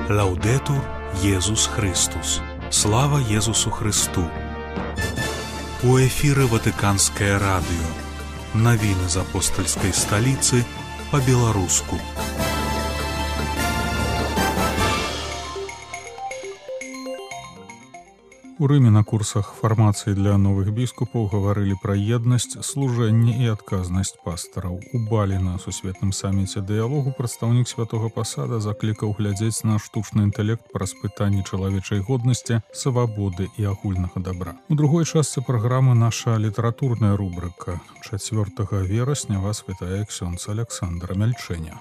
Лаўдэтур Езус Христус. Слава Езусу Христу. У эфіры Ватыканскае радыё. Навіны з апостальскай сталіцы па-беларуску. У Рыме на курсах фармацыі для новых біскупаў гаварылі пра еднасць, служэнне і адказнасць пастараў. У Балі на сусветным саміце дыялогу прадстаўнік святога пасада заклікаў глядзець на штучны інтэлект праз пытанні чалавечай годнасці, свабоды і агульнага дабра. У другой частцы праграмы наша літаратурная рубрыка. 4 верасня вас вітае ксёндз Аляксандр Мяльчэня.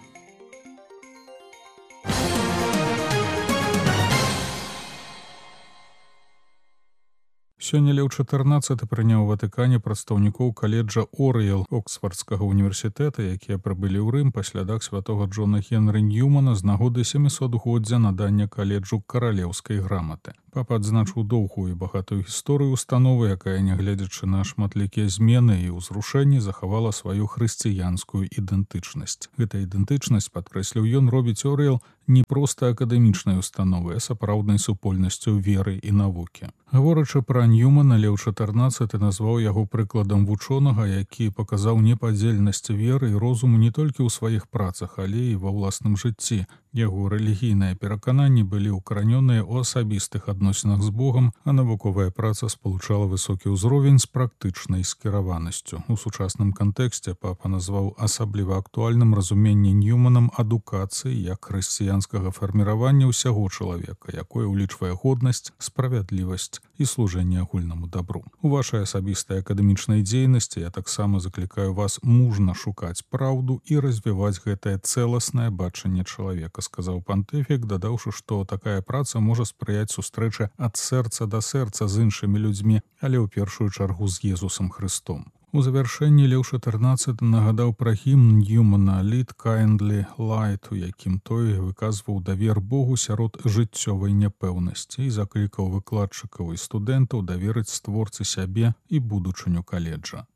Сёння Леў XIV прыняў у Ватыкане прадстаўнікоў каледжа Орыел Оксфардскага універсітэта, якія прыбылі ў Рым па слядах святога Джона Генры Ньюмана з нагоды 700-годдзя надання каледжу каралеўскай граматы. Папа адзначыў доўгую і багатую гісторыю установы, якая, нягледзячы на шматлікія змены і ўзрушэнні, захавала сваю хрысціянскую ідэнтычнасць. Гэта ідэнтычнасць, падкрэсліў ён, робіць Орыел не проста акадэмічнай установай, а сапраўднай супольнасцю веры і навукі. Гаворачы пра Ньюмана, Леў XIV назваў яго прыкладам вучонага, які паказаў непадзельнасць веры і розуму не толькі ў сваіх працах, але і ва ўласным жыцці. Яго рэлігійныя перакананні былі ўкаранёныя ў асабістых адносінах з Богам, а навуковая праца спалучала высокі ўзровень з практычнай скіраванасцю. У сучасным кантэксце папа назваў асабліва актуальным разуменне Ньюманам адукацыі як хрысціянскага фарміравання ўсяго чалавека, якое ўлічвае годнасць, справядлівасць і служэнне агульнаму дабру. У вашай асабістай акадэмічнай дзейнасці я таксама заклікаю вас мужна шукаць праўду і развіваць гэтае цэласнае бачанне чалавека, сказаў пантыфік, дадаўшы, што такая праца можа спрыяць сустрэчы ад сэрца да сэрца з іншымі людзьмі, але ў першую чаргу з Езусам Христом. У завяршэнні Леў XIV нагадаў пра гімн Ньюмана «Lead kindly light», у якім той выказваў давер Богу сярод жыццёвай няпэўнасці і заклікаў выкладчыкаў і студэнтаў даверыць створцы сябе і будучыню каледжа.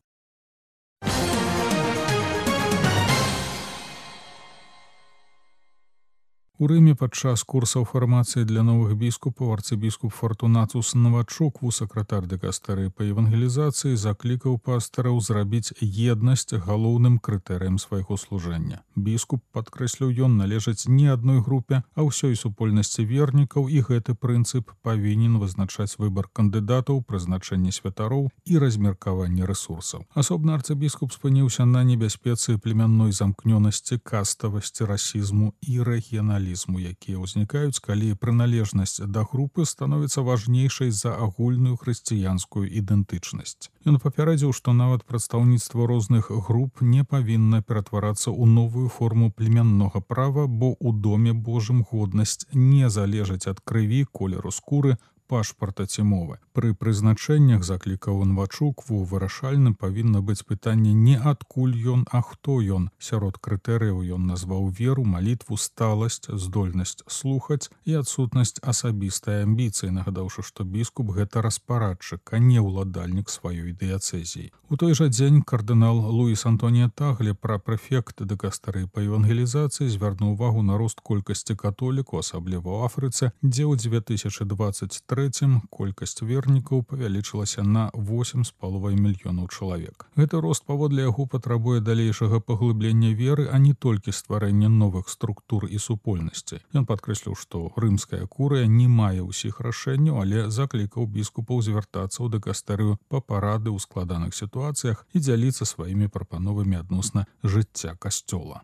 У Рыме падчас курсаў фармацыі для новых біскупаў арцыбіскуп Фартунатус Навачук, сакратар дыкастэрыі па евангелізацыі, заклікаў пастараў зрабіць еднасць галоўным крытэрыем свайго служэння. Біскуп, падкрэсліў ён, належыць не адной групе, а ўсёй супольнасці вернікаў, і гэты прынцып павінен вызначаць выбар кандыдатаў, прызначэнне святароў і размеркаванне рэсурсаў. Асобна арцыбіскуп спыніўся на небяспецы племянной замкнёнасці, каставасці, расізму і рэгіяналізму, якія ўзнікаюць, калі прыналежнасць да групы становіцца важнейшай за агульную хрысціянскую ідэнтычнасць. Ён папярэдзіў, што нават прадстаўніцтва розных груп не павінна ператварацца ў новую форму племяннога права, бо ў доме Божым годнасць не залежыць ад крыві, колеру скуры, пашпарта ці мовы. Пры прызначэннях, заклікаў Навачук, вырашальным павінна быць пытанне не адкуль ён, а хто ён. Сярод крытэрыяў ён назваў веру, малітву, сталасць, здольнасць слухаць і адсутнасць асабістай амбіцыі, нагадаўшы, што біскуп гэта распарадчык, а не ўладальнік сваёй дыяцэзіі. У той жа дзень кардынал Луіс Антонія Тагле, прэфект дыкастэрыі па евангелізацыі, звярнуў увагу на рост колькасці католікаў, асабліва ў Афрыцы, дзе ў 2023 колькасць вернікаў павялічылася на 8,5 мільёнаў чалавек. Гэты рост, паводле яго, патрабуе далейшага паглыблення веры, а не толькі стварэння новых структур і супольнасцей. Ён падкрэсліў, што рымская курыя не мае ўсіх рашэнняў, але заклікаў біскупаў звяртацца ў дыкастэрыю па парады ў складаных сітуацыях і дзяліцца сваімі прапановамі адносна жыцця касцёла.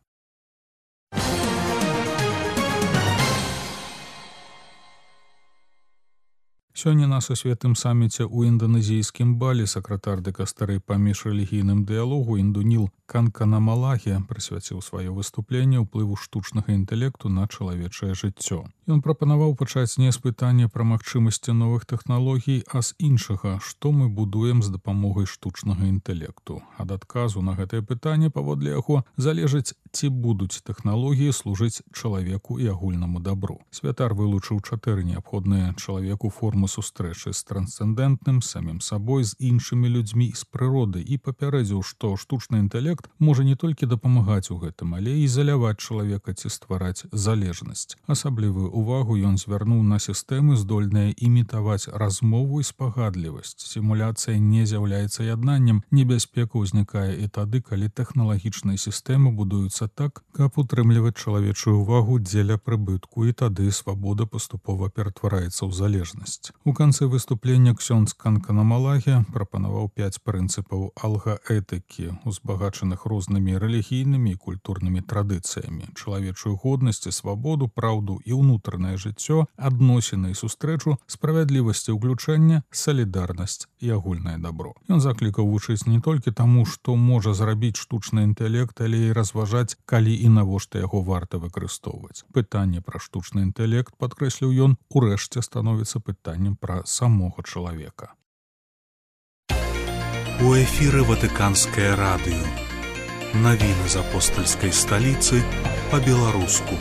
Сёння на сусветным саміце ў інданезійскім Балі сакратар дыкастэрыі па міжрэлігійным дыялогу Індуніл Канканамалаге прысвяціў сваё выступленне ўплыву штучнага інтэлекту на чалавечае жыццё. Ён прапанаваў пачаць не з пытання пра магчымасці новых тэхналогій, а з іншага, што мы будуем з дапамогай штучнага інтэлекту. Ад адказу на гэтае пытанне, паводле яго, залежыць, ці будуць тэхналогіі служыць чалавеку і агульнаму дабру. Святар вылучыў 4 неабходныя чалавеку формы сустрэчы з трансцэндэнтным, самім сабой, з іншымі людзьмі і з прыродай і папярэдзіў, што штучны інтэлект інтэлект можа не толькі дапамагаць у гэтым, але і ізаляваць чалавека ці ствараць залежнасць. Асаблівую увагу ён звярнуў на сістэмы, здольныя імітаваць размову і спагадлівасць. Сімуляцыя не з'яўляецца яднаннем. Небяспека ўзнікае і тады, калі тэхналагічныя сістэмы будуюцца так, каб утрымліваць чалавечую увагу дзеля прыбытку, і тады свабода паступова ператвараецца ў залежнасць. У канцы выступлення ксёндз Канканамалаге прапанаваў 5 прынцыпаў алгаэтыкі, узбагачаных рознымі рэлігійнымі і культурнымі традыцыямі: чалавечую годнасць і свабоду, праўду і ўнутранае жыццё, адносіны і сустрэчу, справядлівасць і ўключэнне, салідарнасць і агульнае дабро. Ён заклікаў вучыць не толькі таму, што можа зрабіць штучны інтэлект, але і разважаць, калі і навошта яго варта выкарыстоўваць. Пытанне пра штучны інтэлект, падкрэсліў ён, урэшце становіцца пытаннем пра самога чалавека. У эфіры Ватыканскае радыё. Навіны з апостальскай сталіцы па-беларуску.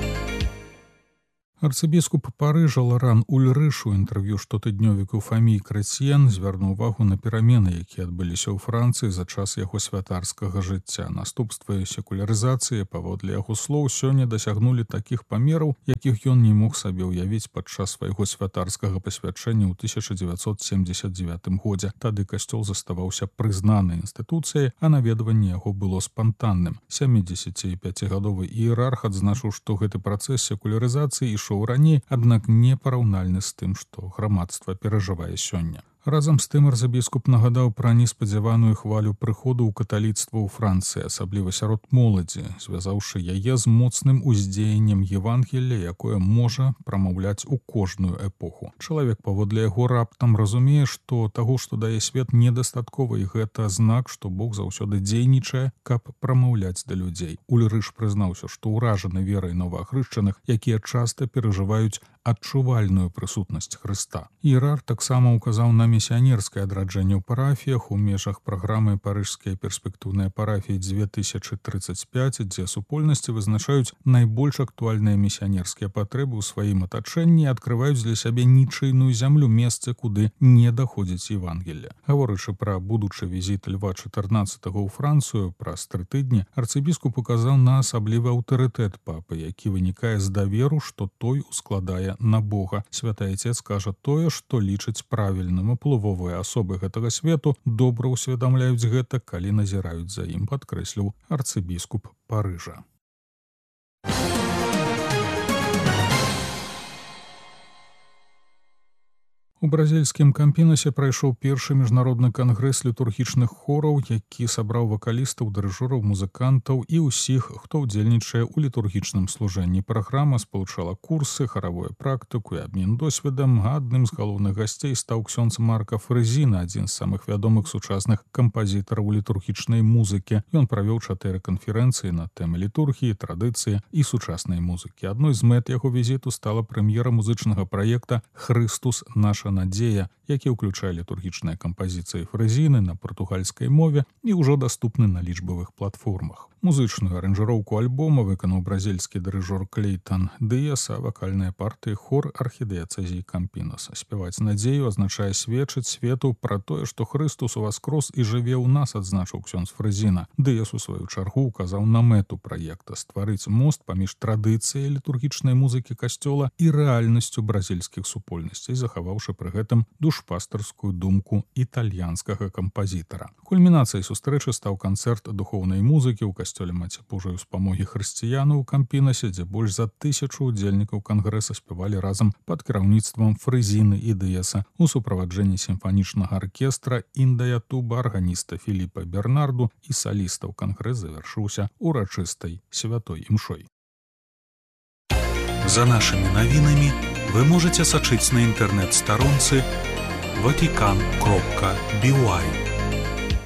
Арцыбіскуп Парыжа Лоран Ульрыш у інтэрв'ю штотыднёвіку Фамі Крэцьен звярнуў увагу на перамены, якія адбыліся ў Францыі за час яго святарскага жыцця. Наступствы секулярызацыі, паводле яго слоў, сёння дасягнулі такіх памераў, якіх ён не мог сабе ўявіць падчас свайго святарскага пасвячэння ў 1979 годзе. Тады касцёл заставаўся прызнанай інстытуцыяй, а наведванне яго было спантанным. 75-гадовы іерарх адзначыў, што гэты працэс секулярызацыі ішоў раней, аднак не параўнальны з тым, што грамадства перажывае сёння. Разам з тым арцыбіскуп нагадаў пра неспадзяваную хвалю прыходу ў каталіцтва ў Францыі, асабліва сярод моладзі, звязаўшы яе з моцным уздзеяннем Евангелля, якое можа прамаўляць у кожную эпоху. Чалавек, паводле яго, раптам разумее, што таго, што дае свет, недастаткова, і гэта знак, што Бог заўсёды дзейнічае, каб прамаўляць да людзей. Ульрыш прызнаўся, што ўражаны верай новаахрышчаных, якія часта перажываюць адчувальную прысутнасць Хрыста. Іерарх таксама ўказаў на місіянерскае адраджэнне ў парафіях у межах праграмы «Парыжскія перспектыўныя парафіі 2035», дзе супольнасці вызначаюць найбольш актуальныя місіянерскія патрэбы ў сваім атачэнні і адкрываюць для сябе нічыйную зямлю, месцы, куды не даходзіць Евангелле. Гаворачы пра будучы візіт Льва XIV ў Францыю праз 3 тыдні, арцыбіскуп указаў на асаблівы аўтарытэт папы, які вынікае з даверу, што той ускладае на Бога. Святы Айцец кажа тое, што лічыць правільным. Уплывовыя асобы гэтага свету добра ўсведамляюць гэта, калі назіраюць за ім, падкрэсліў арцыбіскуп Парыжа. У бразільскім Кампінасе прайшоў першы міжнародны кангрэс літургічных хораў, які сабраў вакалістаў, дырыжораў, музыкантаў і ўсіх, хто ўдзельнічае ў літургічным служэнні. Праграма спалучала курсы, харавую практыку і абмен досведам, а адным з галоўных гасцей стаў ксёндз Марка Фрэзіна, адзін з самых вядомых сучасных кампазітараў літургічнай музыкі. Ён правёў 4 канферэнцыі на тэмы літургіі, традыцыі і сучаснай музыкі. Адной з мэт яго візіту стала прэм'ера музычнага праекта «Хрыстус – наша надзея», які ўключае літургічныя кампазіцыі Фрэзіны на партугальскай мове і ўжо даступны на лічбавых платформах. Музычную аранжыроўку альбома выканаў бразільскі дырыжор Клейтан Дыяс, а вакальныя партыі хор архідыяцэзіі Кампінаса. Спяваць надзею азначае сведчыць свету пра тое, што Хрыстус уваскрос і жыве ў нас, адзначыў ксёндз Фрэзіна. Дыяс у сваю чаргу указаў на мэту праекта — стварыць мост паміж традыцыяй літургічнай музыкі касцёла і рэальнасцю бразільскіх супольнасцей, захаваўшы пры гэтым душпастарскую думку італьянскага кампазітара. Кульмінацыяй сустрэчы стаў канцэрт духоўнай музыкі ў касцёле Маці Божай Успамогі хрысціян у Кампінасе, дзе больш за 1000 удзельнікаў кангрэса спявалі разам пад кіраўніцтвам Фрэзіны і Дыяса у суправаджэнні сімфанічнага аркестра Індая Туба, арганіста Філіпа Бернарду і салістаў. Кангрэс завяршыўся урачыстай святой імшой. За нашими навінамі вы можете сачыць на інтэрнэт-старонцы vatican.by.